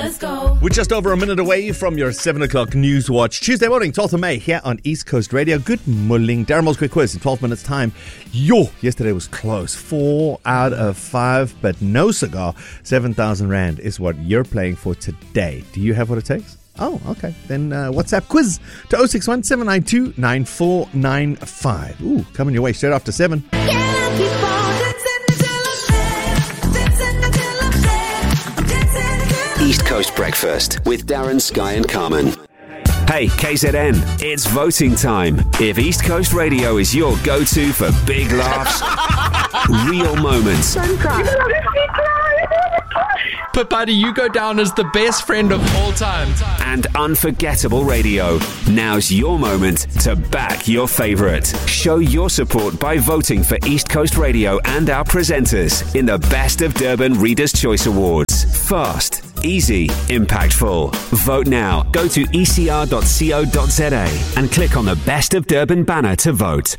Let's go. We're just over a minute away from your 7 o'clock News Watch. Tuesday morning, 12th of May, here on East Coast Radio. Good morning. Darren Moore's quick quiz in 12 minutes' time. Yesterday was close. 4 out of 5, but no cigar. 7,000 Rand is what you're playing for today. Do you have what it takes? Oh, okay. Then WhatsApp quiz to 061 792 9495. Ooh, coming your way straight after 7. East Coast Breakfast with Darren, Sky and Carmen. Hey, KZN, it's voting time. If East Coast Radio is your go-to for big laughs, real moments, but buddy, you go down as the best friend of all time. And unforgettable radio, now's your moment to back your favourite. Show your support by voting for East Coast Radio and our presenters in the Best of Durban Readers' Choice Awards. Fast, easy, impactful. Vote now. Go to ecr.co.za and click on the Best of Durban banner to vote.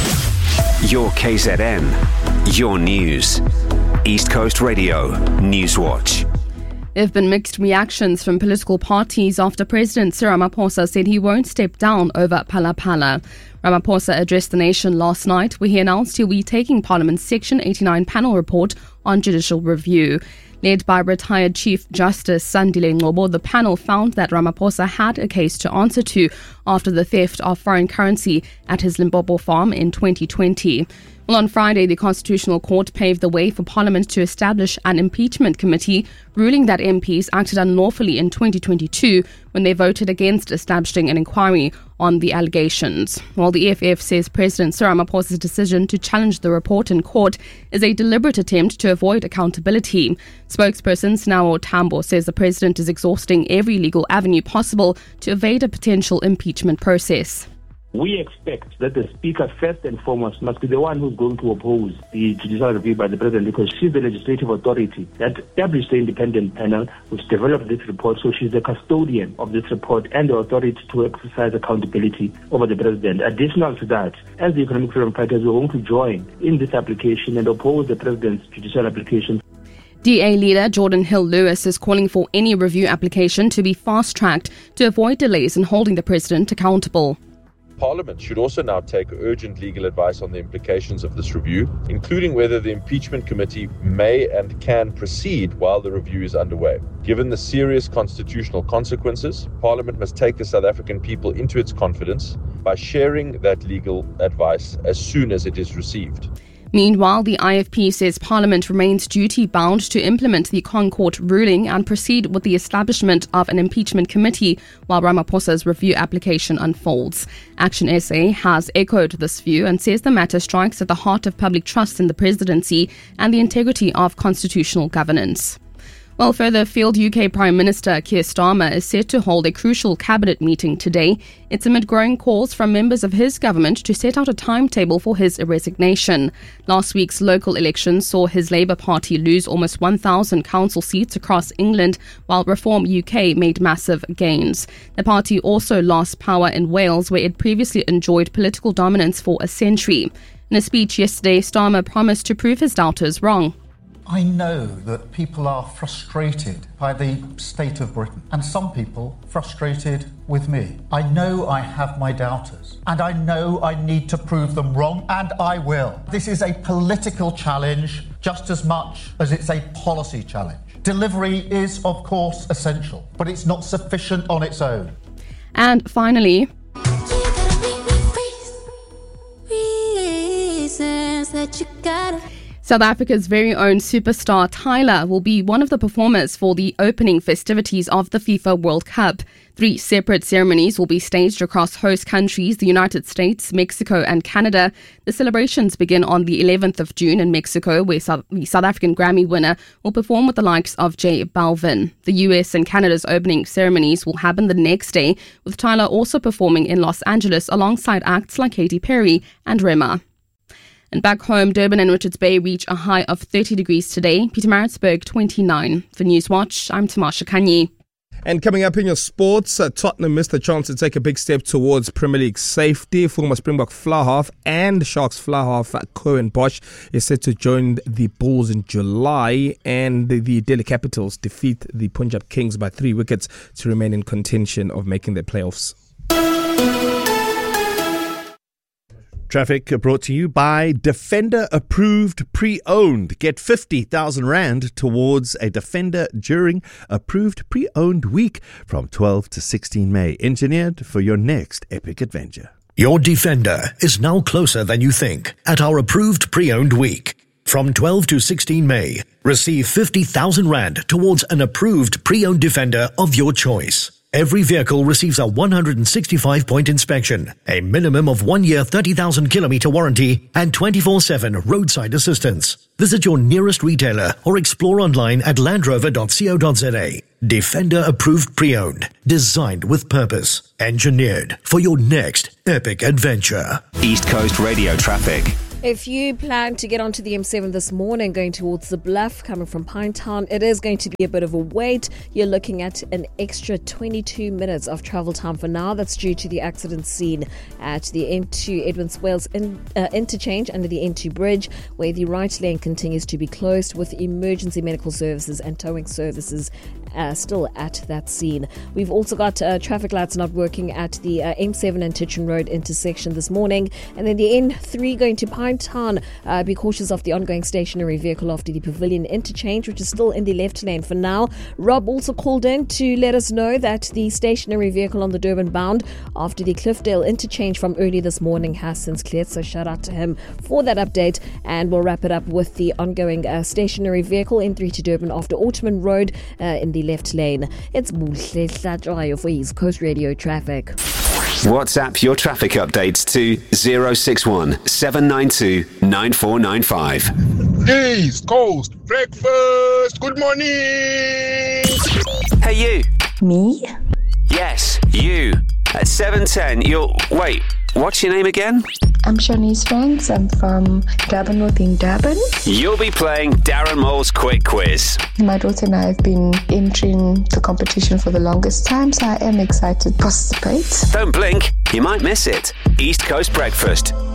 Your KZN, your news. East Coast Radio News Watch. There have been mixed reactions from political parties after President Cyril Ramaphosa said he won't step down over Phala-Phala. Ramaphosa addressed the nation last night where he announced he'll be taking Parliament's Section 89 panel report on judicial review. Led by retired Chief Justice Sandile Ngcobo, the panel found that Ramaphosa had a case to answer to after the theft of foreign currency at his Limpopo farm in 2020. Well, on Friday, the Constitutional Court paved the way for Parliament to establish an impeachment committee, ruling that MPs acted unlawfully in 2022 when they voted against establishing an inquiry on the allegations. While the EFF says President Cyril Ramaphosa's decision to challenge the report in court is a deliberate attempt to avoid accountability. Spokesperson Snawo Tambo says the president is exhausting every legal avenue possible to evade a potential impeachment process. We expect that the Speaker, first and foremost, must be the one who's going to oppose the judicial review by the President, because she's the legislative authority that established the independent panel which developed this report. So she's the custodian of this report and the authority to exercise accountability over the President. Additional to that, as the Economic Freedom Fighters, we're going to join in this application and oppose the President's judicial application. DA leader Jordan Hill-Lewis is calling for any review application to be fast-tracked to avoid delays in holding the President accountable. Parliament should also now take urgent legal advice on the implications of this review, including whether the impeachment committee may and can proceed while the review is underway. Given the serious constitutional consequences, Parliament must take the South African people into its confidence by sharing that legal advice as soon as it is received. Meanwhile, the IFP says Parliament remains duty-bound to implement the Concord ruling and proceed with the establishment of an impeachment committee while Ramaphosa's review application unfolds. Action SA has echoed this view and says the matter strikes at the heart of public trust in the presidency and the integrity of constitutional governance. Well, further afield, UK Prime Minister Keir Starmer is set to hold a crucial cabinet meeting today. It's amid growing calls from members of his government to set out a timetable for his resignation. Last week's local elections saw his Labour Party lose almost 1,000 council seats across England, while Reform UK made massive gains. The party also lost power in Wales, where it previously enjoyed political dominance for a century. In a speech yesterday, Starmer promised to prove his doubters wrong. I know that people are frustrated by the state of Britain, and some people frustrated with me. I know I have my doubters, and I know I need to prove them wrong, and I will. This is a political challenge just as much as it's a policy challenge. Delivery is, of course, essential, but it's not sufficient on its own. And finally, South Africa's very own superstar Tyler will be one of the performers for the opening festivities of the FIFA World Cup. 3 separate ceremonies will be staged across host countries, the United States, Mexico and Canada. The celebrations begin on the 11th of June in Mexico, where the South African Grammy winner will perform with the likes of J Balvin. The US and Canada's opening ceremonies will happen the next day, with Tyler also performing in Los Angeles alongside acts like Katy Perry and Rema. And back home, Durban and Richards Bay reach a high of 30 degrees today. Pietermaritzburg 29. For Newswatch, I'm Tamasha Kanyi. And coming up in your sports, Tottenham missed the chance to take a big step towards Premier League safety. Former Springbok fly half and Sharks fly half Cohen Bosch is set to join the Bulls in July, and the Delhi Capitals defeat the Punjab Kings by 3 wickets to remain in contention of making the playoffs. Traffic brought to you by Defender Approved Pre-Owned. Get 50,000 Rand towards a Defender during Approved Pre-Owned Week from 12 to 16 May. Engineered for your next epic adventure. Your Defender is now closer than you think at our Approved Pre-Owned Week. From 12 to 16 May, receive 50,000 Rand towards an approved pre-owned Defender of your choice. Every vehicle receives a 165-point inspection, a minimum of 1 year 30,000-kilometer warranty, and 24/7 roadside assistance. Visit your nearest retailer or explore online at landrover.co.za. Defender approved pre-owned, designed with purpose, engineered for your next epic adventure. East Coast Radio traffic. If you plan to get onto the M7 this morning going towards the Bluff coming from Pinetown, it is going to be a bit of a wait. You're looking at an extra 22 minutes of travel time for now. That's due to the accident scene at the N2 Edmonds Wales interchange under the N2 bridge, where the right lane continues to be closed with emergency medical services and towing services still at that scene. We've also got traffic lights not working at the M7 and Titchin Road intersection this morning, and then the N3 going to Pinetown. Be cautious of the ongoing stationary vehicle after the Pavilion interchange, which is still in the left lane for now. Rob also called in to let us know that the stationary vehicle on the Durban bound after the Cliffdale interchange from early this morning has since cleared, so shout out to him for that update. And we'll wrap it up with the ongoing stationary vehicle N3 to Durban after Orchman Road in the left lane. It's Buhle Hlatshwayo for East Coast Radio traffic. WhatsApp your traffic updates to 061 792 9495. East Coast breakfast. Good morning. Hey, you. Me? Yes, you. At 7:10, Wait, what's your name again? I'm Shanice Franks. I'm from Durban, Northern Durban. You'll be playing Darren Mole's Quick Quiz. My daughter and I have been entering the competition for the longest time, so I am excited to participate. Don't blink, you might miss it. East Coast Breakfast